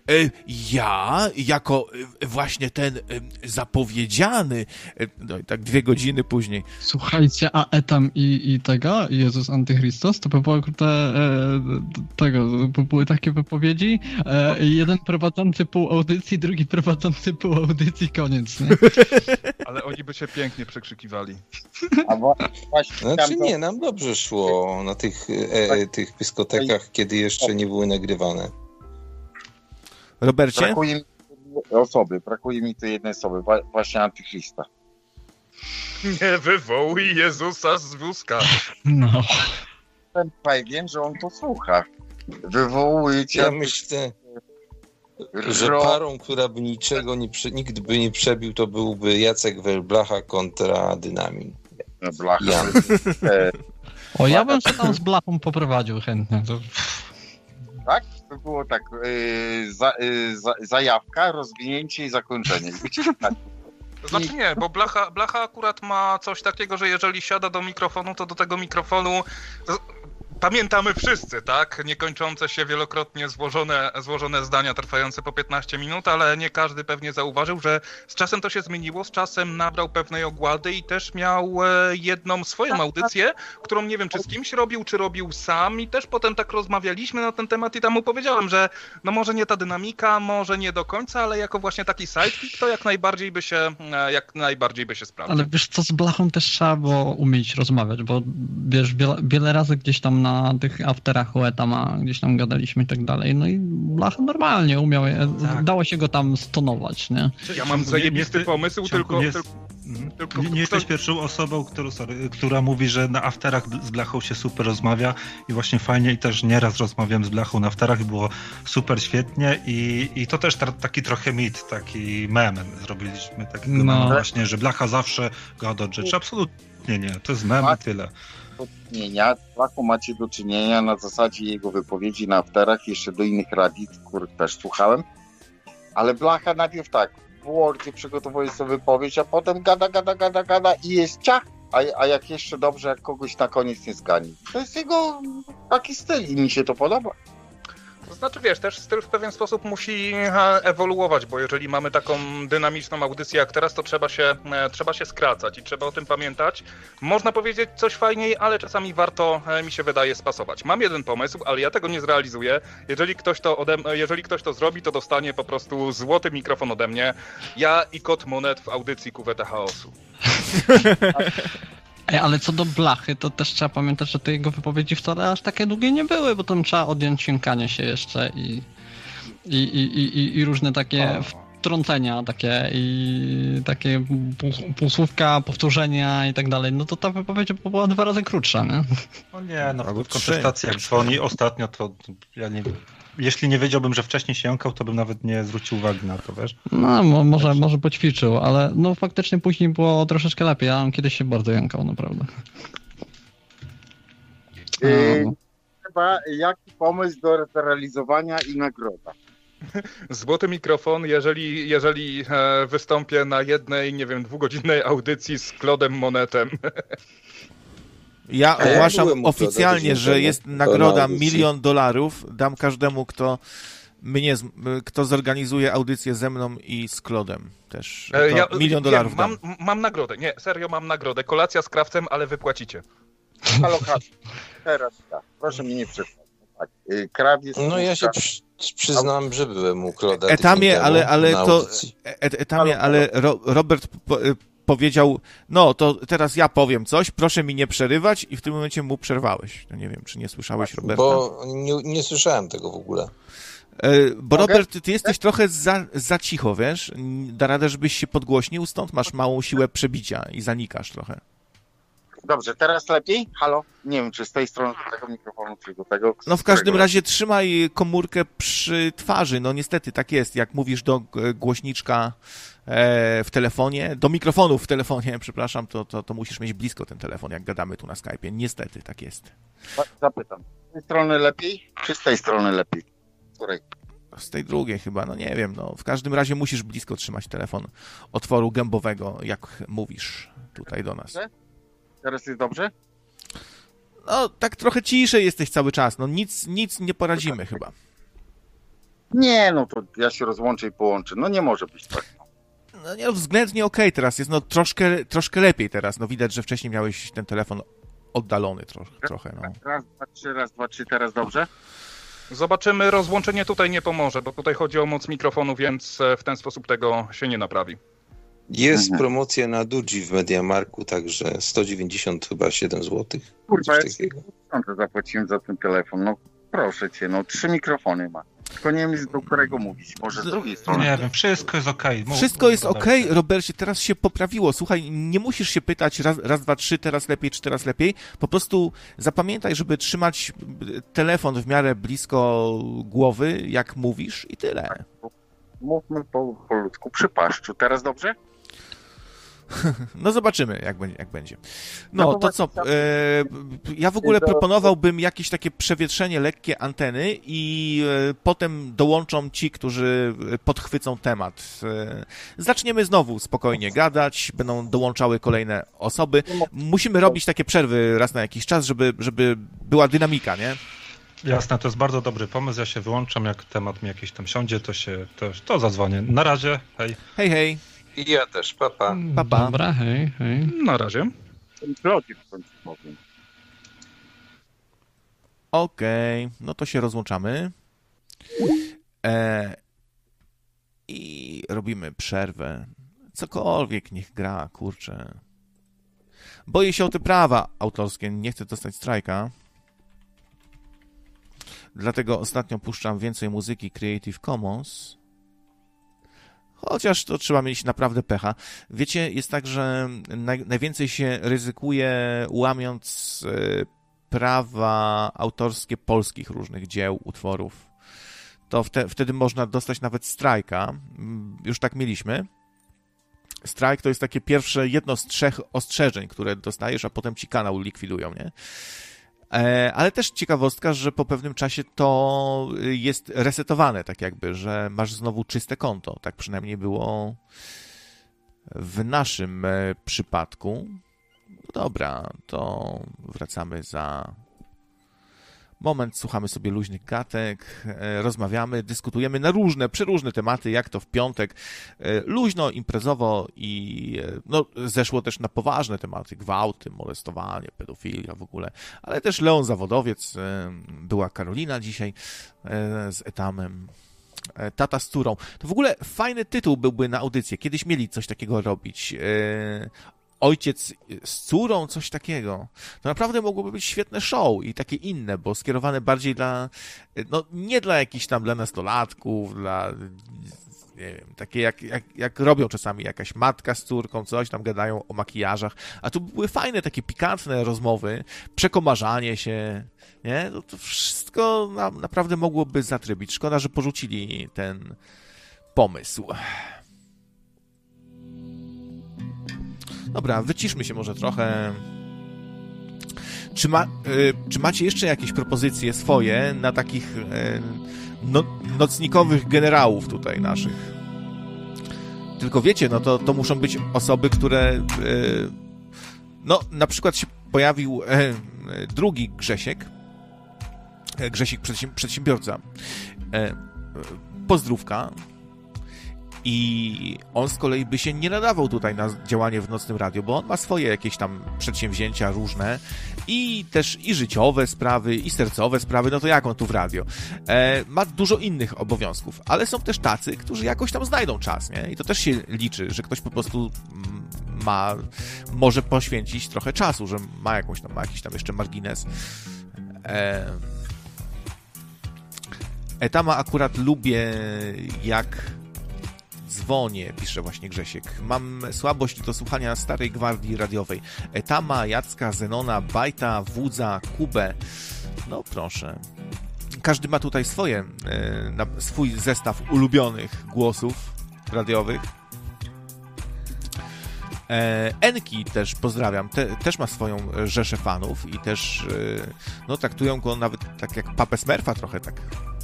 Ja, jako właśnie ten zapowiedziany, no i tak 2 godziny później. Słuchajcie, a Etam i tego, Jezus Antychrystus, to by było by były takie wypowiedzi, jeden prowadzący pół audycji, drugi prowadzący pół audycji, koniec, nie? Ale oni by się pięknie przekrzykiwali. A właśnie, Znaczy nie, nam dobrze szło na tych dyskotekach, kiedy jeszcze nie były nagrywane. Robercie? Brakuje mi tu jednej osoby, właśnie Antychrysta. Nie wywołuj Jezusa z wózka. No. Jestem pewien, że on to słucha. Wywołujecie... Ja myślę, że parą, która by niczego nigdy by nie przebił, to byłby Jacek Werblacha kontra Dynamin. Blacha. O, ja bym się tam z Blachą poprowadził chętnie. To... Tak? To było tak, zajawka, rozwinięcie i zakończenie. To znaczy nie, bo Blacha akurat ma coś takiego, że jeżeli siada do mikrofonu, to do tego mikrofonu... Pamiętamy wszyscy, tak? Niekończące się wielokrotnie złożone zdania trwające po 15 minut, ale nie każdy pewnie zauważył, że z czasem to się zmieniło, z czasem nabrał pewnej ogłady i też miał jedną swoją audycję, którą nie wiem, czy z kimś robił, czy robił sam i też potem tak rozmawialiśmy na ten temat i tam mu powiedziałem, że no może nie ta dynamika, może nie do końca, ale jako właśnie taki sidekick to jak najbardziej by się sprawdził. Ale wiesz co, z Blachą też trzeba było umieć rozmawiać, bo wiesz, wiele razy gdzieś tam na tych afterach u Etama gdzieś tam gadaliśmy i tak dalej, no i Blacha normalnie umiał, dało się go tam stonować, nie? Ja mam zajebisty pomysł, tylko nie jesteś pierwszą osobą, która mówi, że na afterach z Blachą się super rozmawia i właśnie fajnie i też nieraz rozmawiałem z Blachą na afterach i było super świetnie i to też taki trochę mit, taki mem zrobiliśmy takiego mema właśnie, że Blacha zawsze gada od rzeczy. Absolutnie nie, to jest mem i tyle. Z Blachą macie do czynienia na zasadzie jego wypowiedzi na afterach, jeszcze do innych radii, których też słuchałem, ale Blacha najpierw tak, w Wordzie przygotowuje sobie wypowiedź, a potem gada i jest ciach, a jak jeszcze dobrze, jak kogoś na koniec nie zgani. To jest jego taki styl i mi się to podoba. To znaczy, wiesz, też styl w pewien sposób musi ewoluować, bo jeżeli mamy taką dynamiczną audycję jak teraz, to trzeba się skracać i trzeba o tym pamiętać. Można powiedzieć coś fajniej, ale czasami warto, mi się wydaje, spasować. Mam jeden pomysł, ale ja tego nie zrealizuję. Jeżeli ktoś to zrobi, to dostanie po prostu złoty mikrofon ode mnie. Ja i Kot Monet w audycji Kuweta Chaosu. Ale co do Blachy, to też trzeba pamiętać, że te jego wypowiedzi wcale aż takie długie nie były, bo tam trzeba odjąć jąkanie się jeszcze i różne takie wtrącenia takie i takie półsłówka, powtórzenia i tak dalej. No to ta wypowiedź była 2 razy krótsza, nie? No nie, no w kontestacji jak dzwoni ostatnio, to ja nie wiem. Jeśli nie wiedziałbym, że wcześniej się jąkał, to bym nawet nie zwrócił uwagi na to, wiesz? No, może poćwiczył, ale no faktycznie później było troszeczkę lepiej. Ja kiedyś się bardzo jąkał, naprawdę. Chyba jaki pomysł do zrealizowania i nagroda? Złoty mikrofon, jeżeli wystąpię na jednej, nie wiem, 2-godzinnej audycji z Claude'em Monetem. Ja ogłaszam oficjalnie, że jest nagroda $1 000 000. Dam każdemu, kto zorganizuje audycję ze mną i z Claude'em też. $1 000 000 dam. Mam nagrodę. Nie, serio mam nagrodę. Kolacja z krawcem, ale wypłacicie. Halo, teraz tak. Proszę mnie nie przykład. Tak. Krawiec... No ja się przyznam, że byłem u Claude'a. Etamie, ale Robert powiedział, no to teraz ja powiem coś, proszę mi nie przerywać i w tym momencie mu przerwałeś. No nie wiem, czy nie słyszałeś Roberta? Bo nie słyszałem tego w ogóle. Bo Robert, ty jesteś trochę za cicho, wiesz? Da radę, żebyś się podgłośnił, stąd masz małą siłę przebicia i zanikasz trochę. Dobrze, teraz lepiej? Halo? Nie wiem, czy z tej strony do tego mikrofonu, czy do tego... No w każdym razie trzymaj komórkę przy twarzy, no niestety tak jest, jak mówisz do głośniczka w telefonie, do mikrofonu w telefonie, przepraszam, to musisz mieć blisko ten telefon, jak gadamy tu na Skype'ie. Niestety, tak jest. Zapytam. Z tej strony lepiej, czy z tej strony lepiej? Której? Z tej drugiej chyba, no nie wiem, no w każdym razie musisz blisko trzymać telefon otworu gębowego, jak mówisz tutaj do nas. Teraz jest dobrze? No, tak trochę ciszej jesteś cały czas, no nic nie poradzimy chyba. Nie, no to ja się rozłączę i połączę. No nie może być tak. No nie, względnie okej teraz jest, no troszkę lepiej teraz. No widać, że wcześniej miałeś ten telefon oddalony trochę, no. Raz, dwa, trzy, teraz dobrze? Zobaczymy, rozłączenie tutaj nie pomoże, bo tutaj chodzi o moc mikrofonu, więc w ten sposób tego się nie naprawi. Jest promocja na Dudzi w Mediamarku, także 197 zł. Kurwa, ja zapłaciłem za ten telefon, no proszę cię, no 3 mikrofony ma. Tylko nie wiem, do którego mówić, może z drugiej strony. Nie wiem, wszystko jest okej. Wszystko jest okej, Robercie, teraz się poprawiło. Słuchaj, nie musisz się pytać raz, dwa, trzy, teraz lepiej, czy teraz lepiej. Po prostu zapamiętaj, żeby trzymać telefon w miarę blisko głowy, jak mówisz i tyle. Mówmy po ludzku, przy paszczu. Teraz dobrze? No zobaczymy, jak będzie. No to co, ja w ogóle proponowałbym jakieś takie przewietrzenie lekkie anteny i potem dołączą ci, którzy podchwycą temat. Zaczniemy znowu spokojnie gadać, będą dołączały kolejne osoby. Musimy robić takie przerwy raz na jakiś czas, żeby była dynamika, nie? Jasne, to jest bardzo dobry pomysł. Ja się wyłączam, jak temat mi jakiś tam siądzie, to zadzwonię. Na razie, hej. Hej, hej. I ja też, papa. Pa. Dobra, hej. Na razie. Okej, no to się rozłączamy. I robimy przerwę. Cokolwiek niech gra, kurczę. Boję się o te prawa autorskie, nie chcę dostać strajka. Dlatego ostatnio puszczam więcej muzyki Creative Commons. Chociaż to trzeba mieć naprawdę pecha. Wiecie, jest tak, że najwięcej się ryzykuje łamiąc prawa autorskie polskich różnych dzieł, utworów. To wtedy można dostać nawet strajka. Już tak mieliśmy. Strajk to jest takie pierwsze jedno z 3 ostrzeżeń, które dostajesz, a potem ci kanał likwidują, nie? Ale też ciekawostka, że po pewnym czasie to jest resetowane, tak jakby, że masz znowu czyste konto. Tak przynajmniej było w naszym przypadku. Dobra, to wracamy za moment, słuchamy sobie luźnych gatek, rozmawiamy, dyskutujemy na przeróżne tematy, jak to w piątek, luźno, imprezowo i no, zeszło też na poważne tematy, gwałty, molestowanie, pedofilia w ogóle, ale też Leon Zawodowiec, była Karolina dzisiaj z Etamem, Tata z Turą. To w ogóle fajny tytuł byłby na audycję, kiedyś mieli coś takiego robić. Ojciec z córą, coś takiego. To naprawdę mogłoby być świetne show i takie inne, bo skierowane bardziej dla, no nie dla jakichś tam, dla nastolatków, dla, nie wiem, takie jak robią czasami jakaś matka z córką, coś tam gadają o makijażach, a tu były fajne takie pikantne rozmowy, przekomarzanie się, nie? To wszystko naprawdę mogłoby zatrybić. Szkoda, że porzucili ten pomysł. Dobra, wyciszmy się może trochę. Czy macie jeszcze jakieś propozycje swoje na takich nocnikowych generałów tutaj naszych? Tylko wiecie, no to muszą być osoby, które... no, na przykład się pojawił drugi Grzesiek przedsiębiorca. Pozdrówka. I on z kolei by się nie nadawał tutaj na działanie w Nocnym Radiu, bo on ma swoje jakieś tam przedsięwzięcia różne i też i życiowe sprawy, i sercowe sprawy, no to jak on tu w radio? Ma dużo innych obowiązków, ale są też tacy, którzy jakoś tam znajdą czas, nie? I to też się liczy, że ktoś po prostu może poświęcić trochę czasu, że ma jakiś tam jeszcze margines. Etama akurat lubię, jak dzwonię, pisze właśnie Grzesiek. Mam słabość do słuchania starej gwardii radiowej. Etama, Jacka, Zenona, Bajta, Wudza, Kubę. No proszę. Każdy ma tutaj swój zestaw ulubionych głosów radiowych. Enki też pozdrawiam, też ma swoją rzeszę fanów i też no, traktują go nawet tak jak Papę Smurfa trochę tak